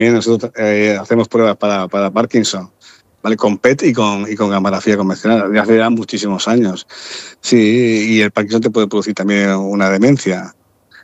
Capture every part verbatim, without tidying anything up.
nosotros eh, hacemos pruebas para, para Parkinson, ¿vale? Con P E T y con, y con gamografía convencional, ya hace ya muchísimos años. Sí, y el Parkinson te puede producir también una demencia.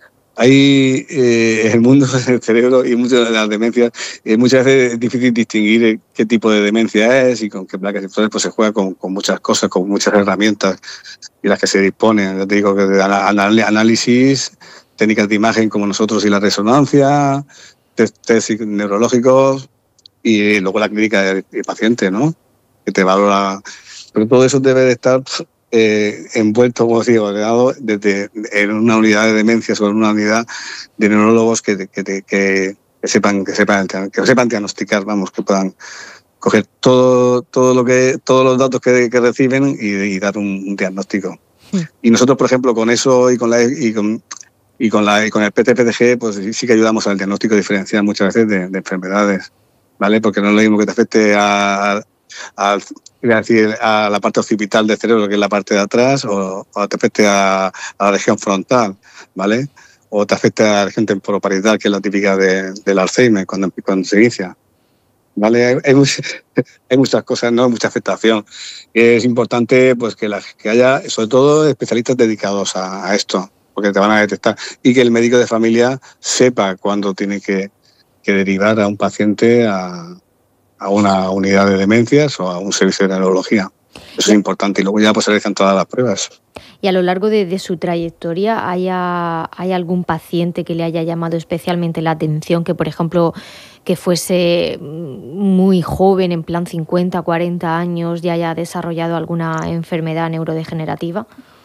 Hay eh, el mundo del cerebro y muchas de las demencias, eh, muchas veces es difícil distinguir qué tipo de demencia es y con qué placas. Entonces, pues se juega con, con muchas cosas, con muchas herramientas y las que se disponen. Yo te digo que de análisis, técnicas de imagen como nosotros y la resonancia, test, test neurológicos y luego la clínica del paciente, ¿no? Que te valora. Pero todo eso debe de estar eh, envuelto, como digo, ordenado desde en una unidad de demencias o en una unidad de neurólogos que, que, que, que sepan que sepan que sepan diagnosticar, vamos, que puedan coger todo todo lo que todos los datos que, que reciben y, y dar un, un diagnóstico. Sí. Y nosotros, por ejemplo, con eso y con la y con y con la y con el P T P D G, pues sí que ayudamos al diagnóstico diferencial muchas veces de, de enfermedades, ¿vale? Porque no es lo mismo que te afecte a, a, a, decir, a la parte occipital del cerebro, que es la parte de atrás, o, o te afecte a, a la región frontal, ¿vale? O te afecte a la región temporoparietal, que es la típica de, del Alzheimer, cuando, cuando se inicia. ¿Vale? Hay, hay, hay muchas cosas, no hay mucha afectación. Es importante pues que, la, que haya, sobre todo, especialistas dedicados a, a esto, porque te van a detectar. Y que el médico de familia sepa cuándo tiene que, que derivar a un paciente a, a una unidad de demencias o a un servicio de neurología. Eso es importante. Y luego ya pues se realizan todas las pruebas. Y a lo largo de, de su trayectoria, ¿haya, ¿hay algún paciente que le haya llamado especialmente la atención, que por ejemplo que fuese muy joven, en plan cincuenta, cuarenta años, y haya desarrollado alguna enfermedad neurodegenerativa?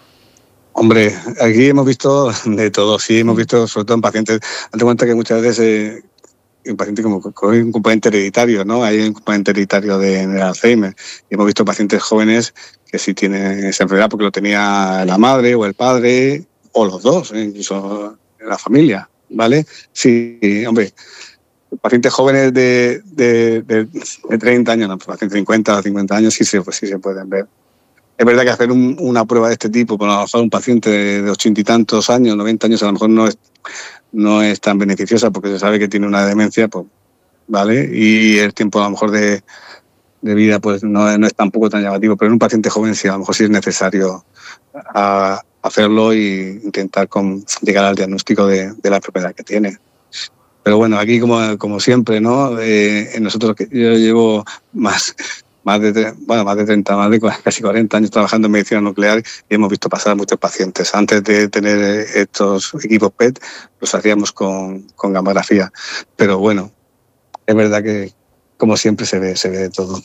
Hombre, aquí hemos visto de todo, sí, hemos visto sobre todo en pacientes. Date cuenta que muchas veces eh, un paciente como con un componente hereditario, ¿no? Hay un componente hereditario de, de Alzheimer. Y hemos visto pacientes jóvenes que sí tienen esa enfermedad porque lo tenía la madre o el padre, o los dos, ¿eh? Incluso la familia, ¿vale? Sí, hombre, pacientes jóvenes de, de, de, de treinta años, no, pacientes de cincuenta o cincuenta años sí se, pues sí se pueden ver. Es verdad que hacer un, una prueba de este tipo, por a lo mejor un paciente de ochenta y tantos años, noventa años, a lo mejor no es, no es tan beneficiosa porque se sabe que tiene una demencia, pues, ¿vale? Y el tiempo a lo mejor de, de vida pues no, no es tampoco tan llamativo, pero en un paciente joven sí, a lo mejor sí es necesario a, hacerlo e intentar con, llegar al diagnóstico de, de la enfermedad que tiene. Pero bueno, aquí como, como siempre, ¿no? Eh, nosotros, yo llevo más... Más de, bueno, más de treinta, más de casi cuarenta años trabajando en medicina nuclear y hemos visto pasar a muchos pacientes. Antes de tener estos equipos P E T, los hacíamos con, con gamografía. Pero bueno, es verdad que, como siempre, se ve, se ve de todo.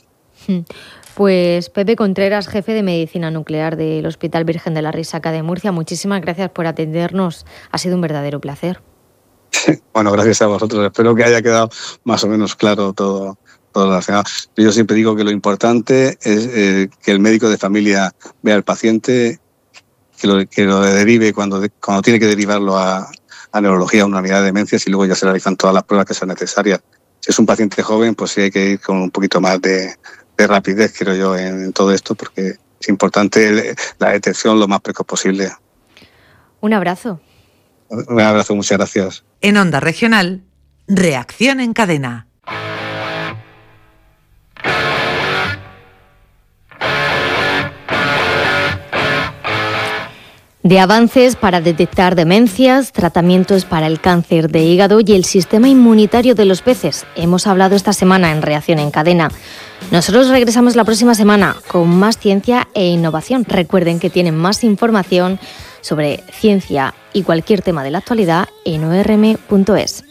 Pues Pepe Contreras, jefe de medicina nuclear del Hospital Virgen de la Risaca de Murcia, muchísimas gracias por atendernos. Ha sido un verdadero placer. Bueno, gracias a vosotros. Espero que haya quedado más o menos claro todo. Yo siempre digo que lo importante es eh, que el médico de familia vea al paciente, que lo, que lo derive cuando, cuando tiene que derivarlo a, a neurología, a una unidad de demencias, y luego ya se realizan todas las pruebas que sean necesarias. Si es un paciente joven, pues sí hay que ir con un poquito más de, de rapidez, creo yo, en, en todo esto, porque es importante la detección lo más precoz posible. Un abrazo. Un abrazo, muchas gracias. En Onda Regional, Reacción en Cadena. De avances para detectar demencias, tratamientos para el cáncer de hígado y el sistema inmunitario de los peces. Hemos hablado esta semana en Reacción en Cadena. Nosotros regresamos la próxima semana con más ciencia e innovación. Recuerden que tienen más información sobre ciencia y cualquier tema de la actualidad en o r m punto es.